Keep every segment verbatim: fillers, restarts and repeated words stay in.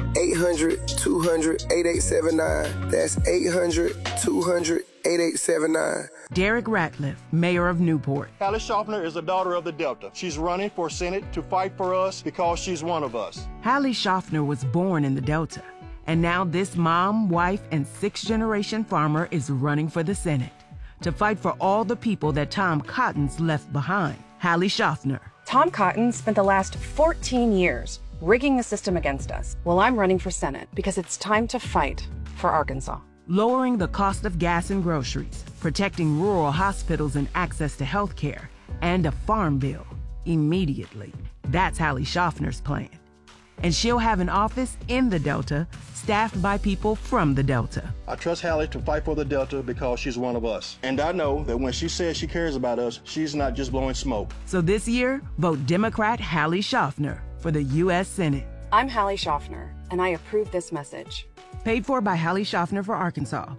eight hundred, two hundred, eighty-eight seventy-nine. That's eight hundred, two hundred, eighty-eight seventy-nine. Derek Ratliff, mayor of Newport. Hallie Schaffner is a daughter of the Delta. She's running for Senate to fight for us because she's one of us. Hallie Schaffner was born in the Delta, and now this mom, wife, and sixth-generation farmer is running for the Senate to fight for all the people that Tom Cotton's left behind. Hallie Schaffner. Tom Cotton spent the last fourteen years rigging the system against us. Well, I'm running for Senate because it's time to fight for Arkansas. Lowering the cost of gas and groceries, protecting rural hospitals and access to health care, and a farm bill immediately. That's Hallie Schaffner's plan. And she'll have an office in the Delta, staffed by people from the Delta. I trust Hallie to fight for the Delta because she's one of us. And I know that when she says she cares about us, she's not just blowing smoke. So this year, vote Democrat Hallie Schaffner for the U S Senate. I'm Hallie Schaffner, and I approve this message. Paid for by Hallie Schaffner for Arkansas.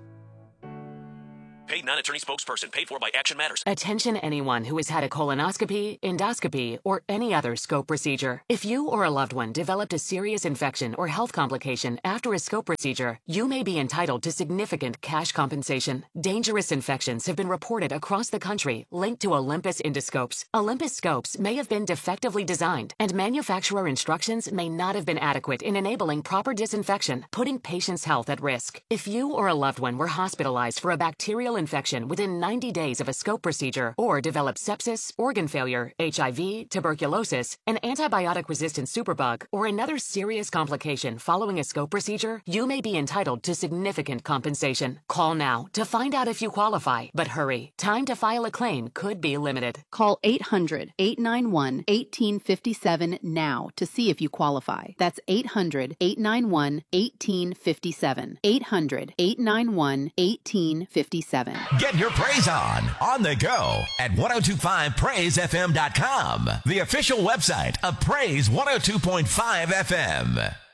Paid non-attorney spokesperson. Paid for by Action Matters. Attention anyone who has had a colonoscopy, endoscopy, or any other scope procedure. If you or a loved one developed a serious infection or health complication after a scope procedure, you may be entitled to significant cash compensation. Dangerous infections have been reported across the country linked to Olympus endoscopes. Olympus scopes may have been defectively designed, and manufacturer instructions may not have been adequate in enabling proper disinfection, putting patients' health at risk. If you or a loved one were hospitalized for a bacterial infection within ninety days of a scope procedure, or developed sepsis, organ failure, H I V, tuberculosis, an antibiotic-resistant superbug, or another serious complication following a scope procedure, you may be entitled to significant compensation. Call now to find out if you qualify, but hurry. Time to file a claim could be limited. Call eight hundred, eight nine one, one eight five seven now to see if you qualify. That's eight hundred, eight nine one, one eight five seven. eight hundred, eight nine one, one eight five seven. Get your praise on, on the go at ten twenty-five praise f m dot com, the official website of Praise one oh two point five F M.